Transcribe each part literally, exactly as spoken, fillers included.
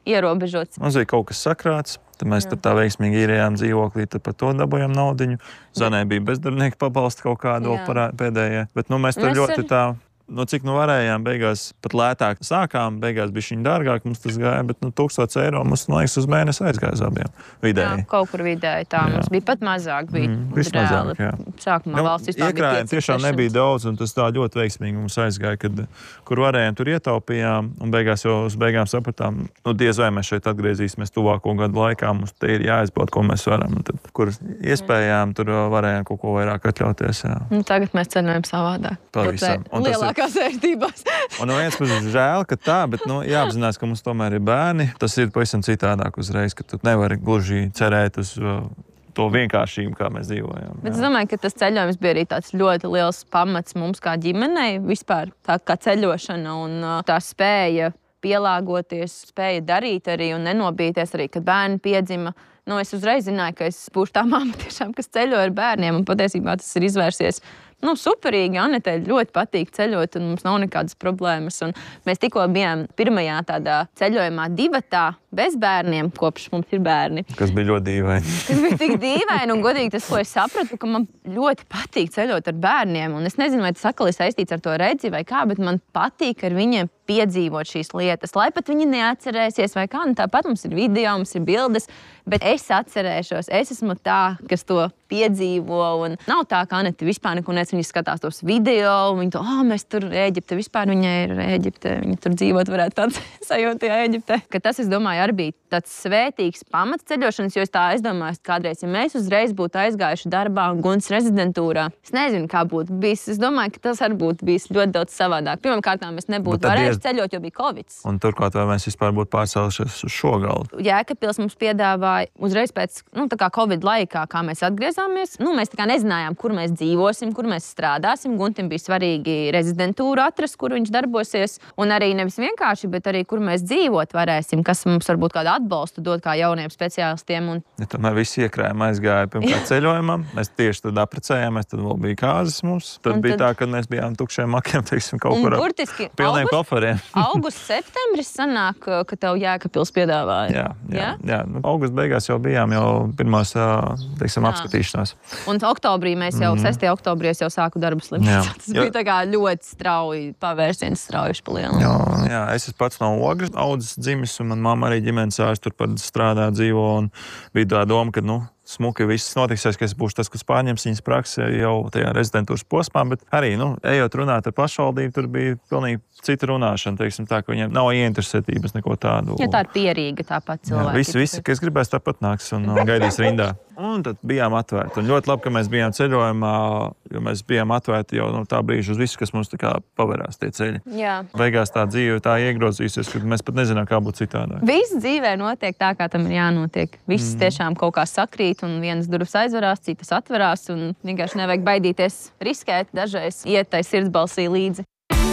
ierobežots. Mums bija kaut kas sakrāts, tad mēs tad tā veiksmīgi īrējām dzīvoklī, tad par to dabūjām naudiņu. Zanē bija bezdarbnieki pabalsti kaut kādu pēdējie, bet nu, mēs tur mēs ļoti ar... tā... No cik nu varējām, beigās pat lētāk sākām, beigās bija šķiņ dārgāk, mums tas gāja, bet nu tūkstots eiro mums, man liekas, uz mēnesi aizgāja uz abiem vidēji. Jā, kaut kur vidēji tā, jā. Mums bija pat mazāk, bija mm, reāli. Mazāk, jā. Sākumā nu, valsts vispār bija iekrājumi tiešām nebija daudz, un tas tā ļoti veiksmīgi mums aizgāja, kad, kur varējām, tur ietaupījām, un beigās jau uz beigām sapratām, nu diez vai mēs šeit atgriezīsimies tuvāko gadu laikā, mums te ir jāizbaud, ko mēs varam, un tad, kur iespējām, tur varējām kaut ko vairāk atļauties. Jā. Nu, tagad mēs ceļojam savādāk. Pavisam. Vērtībās. Un no viens puses žēl, ka tā, bet nu, jāapzinās, ka mums tomēr ir bērni. Tas ir pavisam citādāk uzreiz, ka tu nevari gluži cerēt uz uh, to vienkāršību, kā mēs dzīvojam. Bet jā. Es domāju, ka tas ceļojums bija arī tāds ļoti liels pamats mums kā ģimenei, vispār tā kā ceļošana un uh, tā spēja pielāgoties, spēja darīt arī un nenobīties arī, kad bērni piedzima. Nu, es uzreiz zināju, ka es būšu tā mamma tiešām, kas ceļo ar bērniem, un patiesībā tas ir izvērsies nu, superīgi. Anetei ļoti patīk ceļot, un mums nav nekādas problēmas. Un mēs tikko bijām pirmajā tādā ceļojumā divatā bez bērniem, kopš mums ir bērni. Kas bija ļoti dīvaini. Kas bija tik dīvaini, un godīgi tas, ko es sapratu, ka man ļoti patīk ceļot ar bērniem. Un es nezinu, vai tas atkal ir saistīts ar to redzi vai kā, bet man patīk ar viņiem piedzīvot šīs lietas, lai pat viņi neatcerēsies vai kā. Nu, tāpat mums ir video, mums ir bildes, bet es atcerēšos, es esmu tā, kas to piedzīvo. Un nav tā, ka Anete vispār neko nes, viņi skatās tos video, un viņi to, ah, oh, mēs tur Ēģipte, vispār viņai ir Ēģipte, viņi tur dzīvot varētu tāds sajūtajā Ēģipte. Ka tas, es domāju, arī bija tāds svētīgs pamats ceļošanas, jo es tā aizdomājos, kādreiz, ja mēs uzreiz būtu aizgājuši darbā un Gunts rezidentūrā, es nezinu, kā būtu bijis. Es domāju, ka tas arī būtu bijis ļoti daudz savādāk. Pirmkārt, mēs nebūtu varējuši ceļot, jo bija Covids. Un turklāt vai mēs vispār būtu pārcēlušies uz šo galu. Jēkabpils mums piedāvāja uzreiz pēc, nu, tā kā Covid laikā, kā mēs atgriezāmies. Nu, mēs tā kā nezinājām, kur mēs dzīvosim, kur mēs strādāsim. Guntim bija svarīgi rezidentūru atrast, kur viņš darbosies. Un arī nevis vienkārši, bet arī, kur mēs dzīvot varēsim, kas mums varbūt kādu atbalstu dot kā jauniem speciālistiem. Un... Ja tomēr visi iekrājumi aizgāja pirmkārt ceļojumam. Mēs tieši tad aprecējāmies, tad vēl bija kāzas mums. Tad un bija tad... tā, kad mēs bijām tukšiem makiem, teiksim, kaut kur ar pilniem koferiem. Augusts, septembris sanāk, ka tev Jēkabpils piedāvāja. Jā, jā, jā. jā. Nu, augusts beigās jau bijām jau pirmās, teiksim, jā. apskatīšanās. Un oktobrī mēs jau, mm. sestajā oktobrī es jau sāku darbu slimnīcā. Tas jo... bija tā kā ļoti strauji pavērsiens, straujuši pa lielu. Jā, jā, es esmu pats no Ogres audzis dzimis, un man mamma arī ģimenes ārsts tur pat strādā, dzīvo, un bija tā doma, ka, nu, smuki viss notiksies, ka es būšu tas, kas pārņems viņas praksi jau tajā rezidentūras posmā, bet arī, nu, ejot runāt ar pašvaldību, tur bija pilnīgi cita runāšana, teiksim tā, ka viņiem nav ieinteresētības neko tādu. Ja tā ir pierīga tāpat cilvēki. Jā, visi, visi, kas gribēs, tāpat nāks un gaidīs rindā. Un tad bijām atvērti. Un ļoti labi, ka mēs bijām ceļojumā, jo mēs bijām atvērti jau no tā brīža uz visu, kas mums tā kā paverās tie ceļi. Jā. Beigās tā dzīve tā iegrozīsies, ka mēs pat nezinām, kā būt citādāk. Viss dzīvē notiek tā, kā tam ir jānotiek. Viss mm. tiešām kaut kā sakrīt, un vienas durvis aizvarās, citas atverās, un vienkārši nevajag baidīties riskēt, dažreiz iet tai sirdsbalsī līdzi.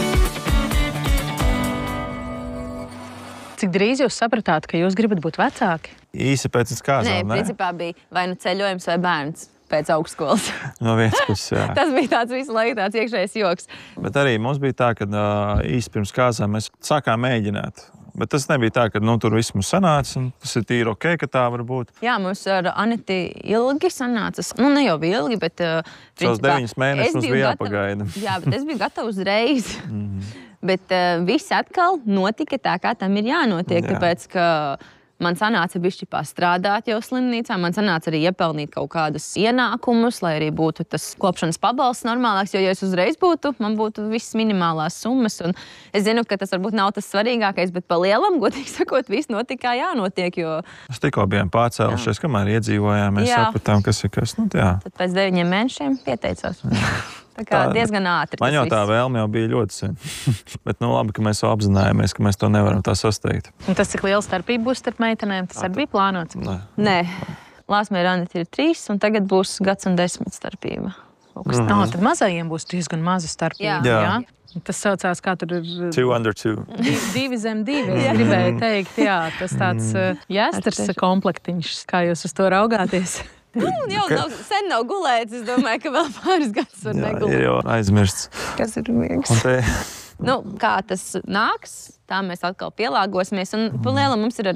Cik drīz jūs sapratāt, ka jūs gribat būt vecāki? Īsi pēc kāzām, ne? Nē, principā bija vai nu ceļojums vai bērns pēc augstskolas. No vienas puses, jā. Tas bija tāds visu laiku tāds iekšējais joks. Bet arī mums bija tā, ka īsi pirms kāzām mēs sākām mēģināt. Bet tas nebija tā, ka nu, tur viss mums sanāca, un tas ir tīri ok, ka tā var būt. Jā, mums ar Aneti ilgi sanācas. Nu, ne jau ilgi, bet... Šos deviņus mēnešus mums bija jāpagaida. Jā, bet es biju gatava uzreiz. Mm-hmm. Bet uh, viss atkal notika tā, kā tam ir jānotiek, jā. Tāpēc, ka man sanāca bišķi pastrādāt jau slimnīcā, man sanāca arī iepelnīt kaut kādus ienākumus, lai arī būtu tas kopšanas pabalsts normālāks, jo, ja es uzreiz būtu, man būtu viss minimālās summas, un es zinu, ka tas varbūt nav tas svarīgākais, bet pa lielam, godīgi sakot, viss notika kā jānotiek, jo... Mēs tikko bijām pārcēlušies, kamēr iedzīvojām, mēs jā. sapratām, kas ir kas, nu, jā. Tad pēc deviņiem mēnešiem pieteicos. Tā kā tā, diezgan ātri. Man jau tā vēlme jau bija ļoti sen. Bet nu labi, ka mēs jau apzinājāmies, ka mēs to nevaram tā sasteigt. Un tas, cik liela starpība būs starp meitenēm, tas arī bija plānots? Nē. Nē. Lāsmē ir Anete ir trīs, un tagad būs gads un desmit starpība. Mm-hmm. No, tad mazajiem būs diezgan maza starpība. Jā. Jā. Tas saucās, kā tur ir... Two under two. Divi zem divi, es gribēju teikt. Jā, tas tāds mm. jāstars komplektiņš, kā jūs uz to raugāties. Nu, jau nav, sen nav gulēts, es domāju, ka vēl pāris gadus var negulēt. Jā, ir jau aizmirsts. Kas ir miegs? Te... Nu, kā tas nāks, tā mēs atkal pielāgosimies. Un pa lielam mums ir arī